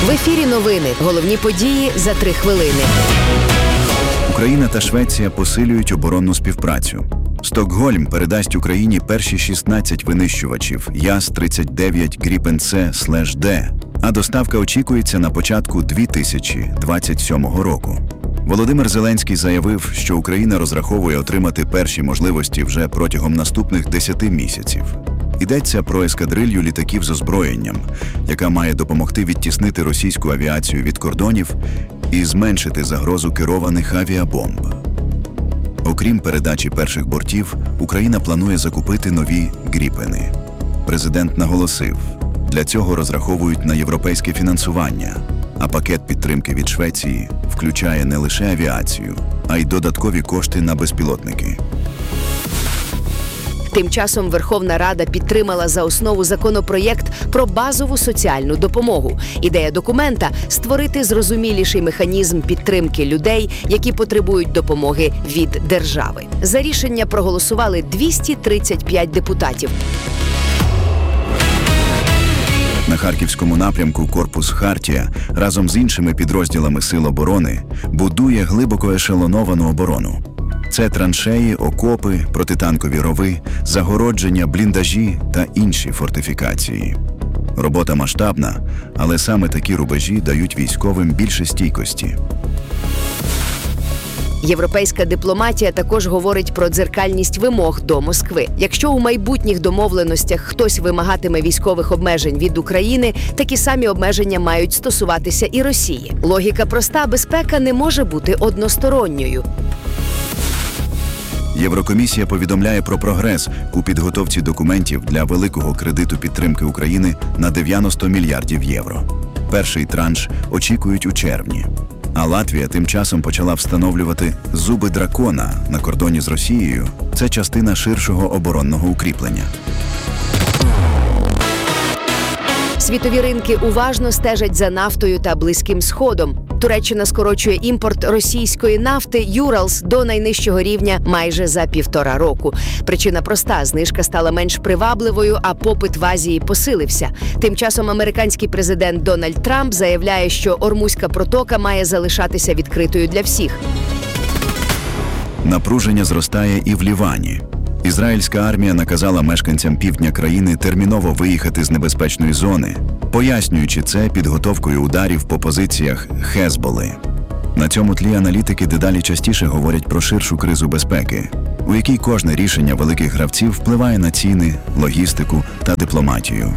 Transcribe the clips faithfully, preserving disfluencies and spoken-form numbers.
В ефірі новини. Головні події за три хвилини. Україна та Швеція посилюють оборонну співпрацю. Стокгольм передасть Україні перші шістнадцять винищувачів Яс тридцять дев'ять Gripen-C/D, а доставка очікується на початку дві тисячі двадцять сьомого року. Володимир Зеленський заявив, що Україна розраховує отримати перші можливості вже протягом наступних десяти місяців. Йдеться про ескадрилью літаків з озброєнням, яка має допомогти відтіснити російську авіацію від кордонів і зменшити загрозу керованих авіабомб. Окрім передачі перших бортів, Україна планує закупити нові «Гріпени». Президент наголосив, для цього розраховують на європейське фінансування, а пакет підтримки від Швеції включає не лише авіацію, а й додаткові кошти на безпілотники. Тим часом Верховна Рада підтримала за основу законопроєкт про базову соціальну допомогу. Ідея документа – створити зрозуміліший механізм підтримки людей, які потребують допомоги від держави. За рішення проголосували двісті тридцять п'ять депутатів. На Харківському напрямку корпус «Хартія» разом з іншими підрозділами Сил оборони будує глибоко ешелоновану оборону. Це траншеї, окопи, протитанкові рови, загородження, бліндажі та інші фортифікації. Робота масштабна, але саме такі рубежі дають військовим більше стійкості. Європейська дипломатія також говорить про дзеркальність вимог до Москви. Якщо у майбутніх домовленостях хтось вимагатиме військових обмежень від України, такі самі обмеження мають стосуватися і Росії. Логіка проста – безпека не може бути односторонньою. Єврокомісія повідомляє про прогрес у підготовці документів для великого кредиту підтримки України на дев'яносто мільярдів євро. Перший транш очікують у червні. А Латвія тим часом почала встановлювати «зуби дракона» на кордоні з Росією. Це частина ширшого оборонного укріплення. Світові ринки уважно стежать за нафтою та Близьким Сходом. Туреччина скорочує імпорт російської нафти «Юралс» до найнижчого рівня майже за півтора року. Причина проста – знижка стала менш привабливою, а попит в Азії посилився. Тим часом американський президент Дональд Трамп заявляє, що Ормузька протока має залишатися відкритою для всіх. Напруження зростає і в Лівані. Ізраїльська армія наказала мешканцям півдня країни терміново виїхати з небезпечної зони, пояснюючи це підготовкою ударів по позиціях Хезболи. На цьому тлі аналітики дедалі частіше говорять про ширшу кризу безпеки, у якій кожне рішення великих гравців впливає на ціни, логістику та дипломатію.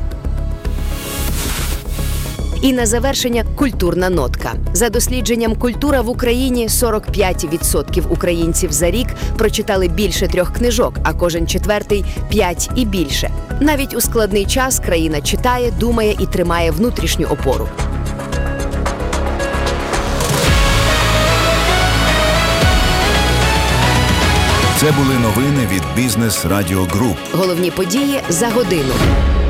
І на завершення – культурна нотка. За дослідженням «Культура в Україні» сорок п'ять відсотків українців за рік прочитали більше трьох книжок, а кожен четвертий – п'ять і більше. Навіть у складний час країна читає, думає і тримає внутрішню опору. Це були новини від Бізнес Радіо Груп. Головні події за годину.